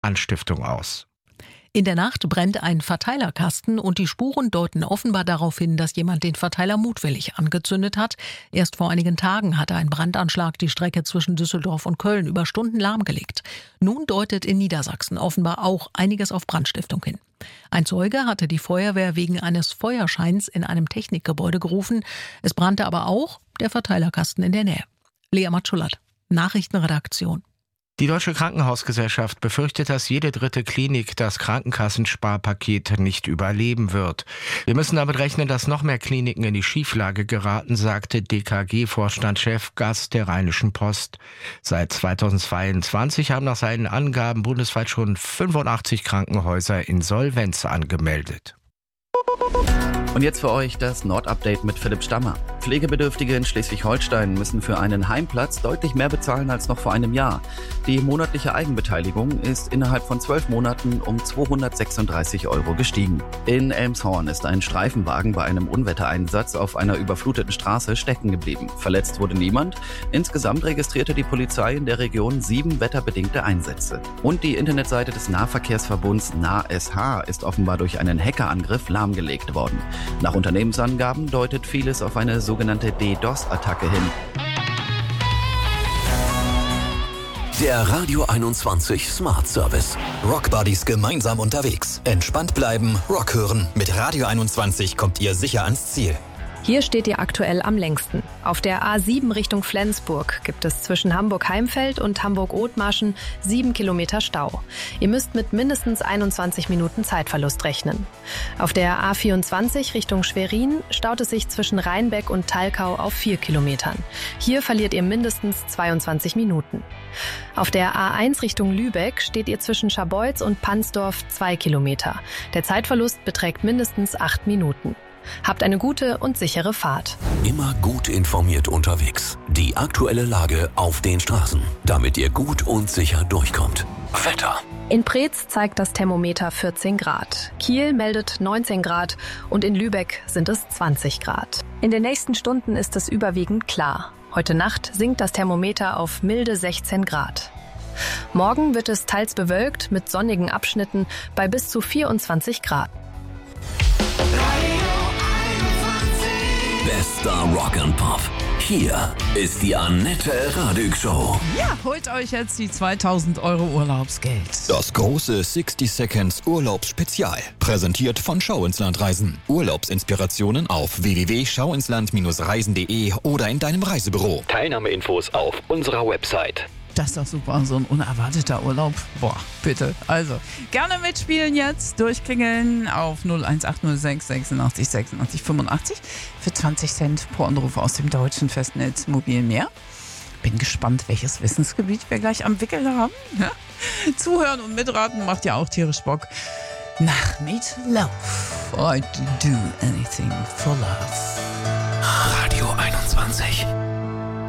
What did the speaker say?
Anstiftung aus. In der Nacht brennt ein Verteilerkasten und die Spuren deuten offenbar darauf hin, dass jemand den Verteiler mutwillig angezündet hat. Erst vor einigen Tagen hatte ein Brandanschlag die Strecke zwischen Düsseldorf und Köln über Stunden lahmgelegt. Nun deutet in Niedersachsen offenbar auch einiges auf Brandstiftung hin. Ein Zeuge hatte die Feuerwehr wegen eines Feuerscheins in einem Technikgebäude gerufen. Es brannte aber auch der Verteilerkasten in der Nähe. Lea Matschulat, Nachrichtenredaktion. Die Deutsche Krankenhausgesellschaft befürchtet, dass jede dritte Klinik das Krankenkassensparpaket nicht überleben wird. Wir müssen damit rechnen, dass noch mehr Kliniken in die Schieflage geraten, sagte DKG-Vorstandschef Gast der Rheinischen Post. Seit 2022 haben nach seinen Angaben bundesweit schon 85 Krankenhäuser Insolvenz angemeldet. Und jetzt für euch das Nord-Update mit Philipp Stammer. Pflegebedürftige in Schleswig-Holstein müssen für einen Heimplatz deutlich mehr bezahlen als noch vor einem Jahr. Die monatliche Eigenbeteiligung ist innerhalb von 12 Monaten um 236 € gestiegen. In Elmshorn ist ein Streifenwagen bei einem Unwettereinsatz auf einer überfluteten Straße stecken geblieben. Verletzt wurde niemand. Insgesamt registrierte die Polizei in der Region 7 wetterbedingte Einsätze. Und die Internetseite des Nahverkehrsverbunds NahSH ist offenbar durch einen Hackerangriff lahmgelegt worden. Nach Unternehmensangaben deutet vieles auf eine sogenannte DDoS-Attacke hin. Der Radio 21 Smart Service. Rock Buddies gemeinsam unterwegs. Entspannt bleiben, Rock hören. Mit Radio 21 kommt ihr sicher ans Ziel. Hier steht ihr aktuell am längsten. Auf der A7 Richtung Flensburg gibt es zwischen Hamburg-Heimfeld und Hamburg-Othmarschen 7 Kilometer Stau. Ihr müsst mit mindestens 21 Minuten Zeitverlust rechnen. Auf der A24 Richtung Schwerin staut es sich zwischen Rheinbeck und Thalkau auf 4 Kilometern. Hier verliert ihr mindestens 22 Minuten. Auf der A1 Richtung Lübeck steht ihr zwischen Scharbeutz und Pansdorf 2 Kilometer. Der Zeitverlust beträgt mindestens 8 Minuten. Habt eine gute und sichere Fahrt. Immer gut informiert unterwegs. Die aktuelle Lage auf den Straßen, damit ihr gut und sicher durchkommt. Wetter. In Preetz zeigt das Thermometer 14 Grad. Kiel meldet 19 Grad und in Lübeck sind es 20 Grad. In den nächsten Stunden ist es überwiegend klar. Heute Nacht sinkt das Thermometer auf milde 16 Grad. Morgen wird es teils bewölkt mit sonnigen Abschnitten bei bis zu 24 Grad. Bester Rock and Pop. Hier ist die Annette Radig Show. Ja, holt euch jetzt die 2000 € Urlaubsgeld. Das große 60 Seconds Urlaubsspezial. Präsentiert von Schau ins Land Reisen. Urlaubsinspirationen auf www.schauinsland-reisen.de oder in deinem Reisebüro. Teilnahmeinfos auf unserer Website. Das ist doch super, so ein unerwarteter Urlaub. Boah, bitte. Also, gerne mitspielen jetzt. Durchklingeln auf 01806 86 86 85 für 20 Cent pro Anruf aus dem deutschen Festnetz Mobilmeer. Bin gespannt, welches Wissensgebiet wir gleich am Wickel haben. Ja? Zuhören und mitraten macht ja auch tierisch Bock. Nach Meat Love. I'd do anything for love. Radio 21.